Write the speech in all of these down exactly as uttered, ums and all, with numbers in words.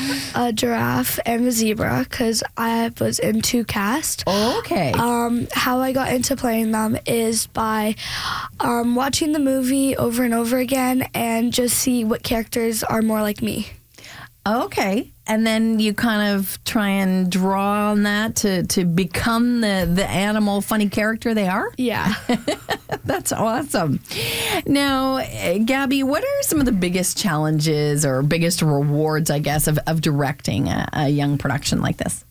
a giraffe and a zebra because I was in two cast. Oh, okay. Um, how I got into playing them is by um, watching the movie over and over again and just see what characters are more like me. Okay. And then you kind of try and draw on that to, to become the, the animal funny character they are? Yeah. That's awesome. Now, eh, Gabby, what are some of the biggest challenges or biggest rewards, I guess, of, of directing a, a young production like this?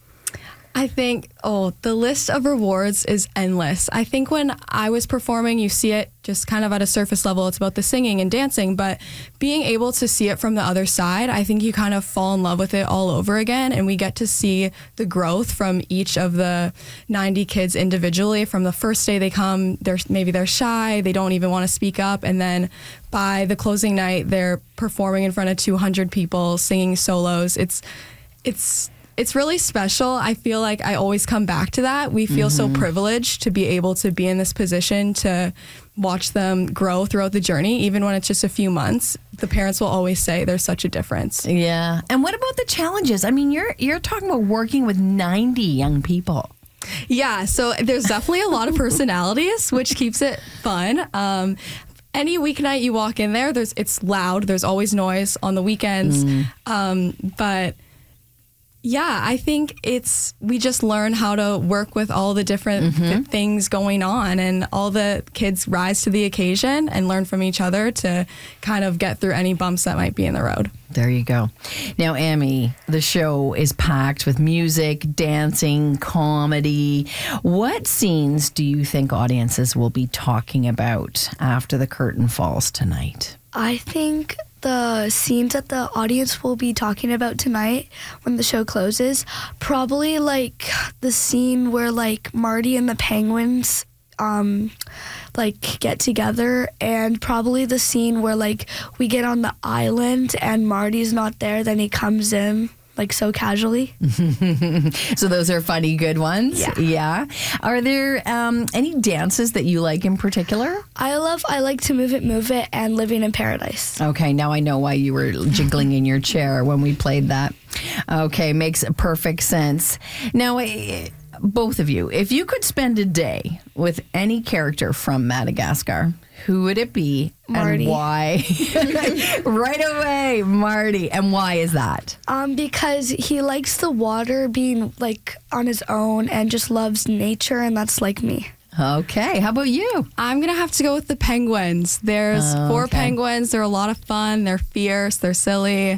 I think, oh, the list of rewards is endless. I think when I was performing, you see it just kind of at a surface level. It's about the singing and dancing, but being able to see it from the other side, I think you kind of fall in love with it all over again, and we get to see the growth from each of the ninety kids individually. From the first day they come, they're maybe they're shy, they don't even want to speak up, and then by the closing night, they're performing in front of two hundred people, singing solos. It's, it's, It's really special. I feel like I always come back to that. We feel mm-hmm. so privileged to be able to be in this position to watch them grow throughout the journey, even when it's just a few months. The parents will always say there's such a difference. Yeah. And what about the challenges? I mean, you're you're talking about working with ninety young people. Yeah. So there's definitely a lot of personalities, which keeps it fun. Um, Any weeknight you walk in there, there's it's loud. There's always noise on the weekends. Mm. Um, but yeah, I think it's, we just learn how to work with all the different mm-hmm. th- things going on, and all the kids rise to the occasion and learn from each other to kind of get through any bumps that might be in the road. There you go. Now, Amy, the show is packed with music, dancing, comedy. What scenes do you think audiences will be talking about after the curtain falls tonight? I think the scenes that the audience will be talking about tonight when the show closes, probably like the scene where like Marty and the penguins um like get together, and probably the scene where like we get on the island and Marty's not there, then he comes in like so casually. So those are funny, good ones. Yeah. Yeah. Are there um, any dances that you like in particular? I love I like to Move It, Move It and Living in Paradise. Okay, now I know why you were jiggling in your chair when we played that. Okay, makes perfect sense. Now, eh, both of you, if you could spend a day with any character from Madagascar, who would it be Marty. And why? Right away, Marty. And why is that? Um, because he likes the water, being like on his own, and just loves nature, and that's like me. Okay, how about you? I'm going to have to go with the penguins. There's Oh, four okay. penguins. They're a lot of fun. They're fierce. They're silly.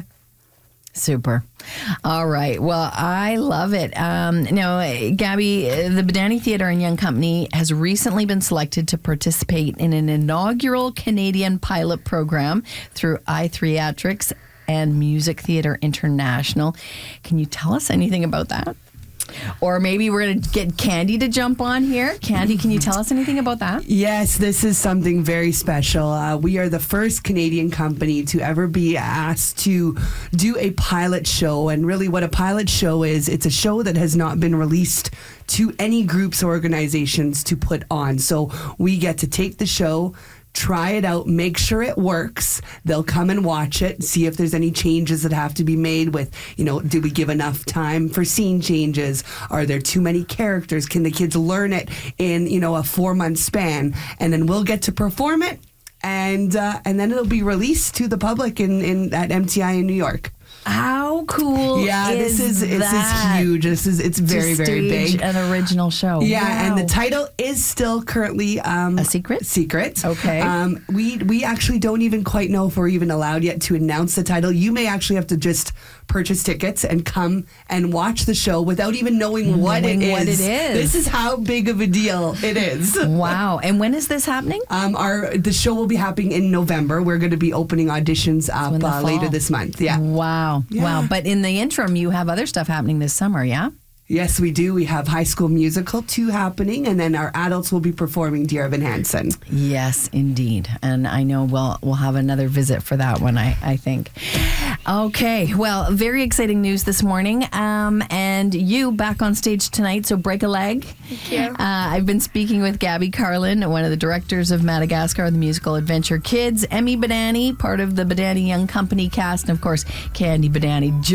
Super. All right. Well, I love it. Um, now, Gabby, the Badani Theatre and Young Company has recently been selected to participate in an inaugural Canadian pilot program through iTheatrics and Music Theatre International. Can you tell us anything about that? Or maybe we're going to get Candy to jump on here. Candy, can you tell us anything about that? Yes, this is something very special. Uh, we are the first Canadian company to ever be asked to do a pilot show. And really what a pilot show is, it's a show that has not been released to any groups or organizations to put on. So we get to take the show, try it out, make sure it works. They'll come and watch it, see if there's any changes that have to be made with, you know, did we give enough time for scene changes? Are there too many characters? Can the kids learn it in, you know, a four month span? And then we'll get to perform it, and uh, and then it'll be released to the public in, in at M T I in New York. How cool Yeah, is this is this that? is huge. This is it's very to very stage big. An original show. Yeah, Wow. and the title is still currently um, A secret? Secret. Okay. Um, we we actually don't even quite know if we're even allowed yet to announce the title. You may actually have to just purchase tickets and come and watch the show without even knowing what Knowing it is. what it is. This is how big of a deal it is. Wow. And when is this happening? Um, our the show will be happening in November. We're going to be opening auditions up in the uh, later fall. this month. Yeah. Wow. Yeah. Wow. But in the interim, you have other stuff happening this summer, yeah? Yes, we do. We have High School Musical two happening, and then our adults will be performing Dear Evan Hansen. Yes, indeed. And I know we'll we'll have another visit for that one, I, I think. Okay. Well, very exciting news this morning. Um, and you back on stage tonight, so break a leg. Thank you. Uh, I've been speaking with Gabby Carlin, one of the directors of Madagascar, the musical Adventure Kids, Emmy Badani, part of the Badani Young Company cast, and of course, Candy Badani.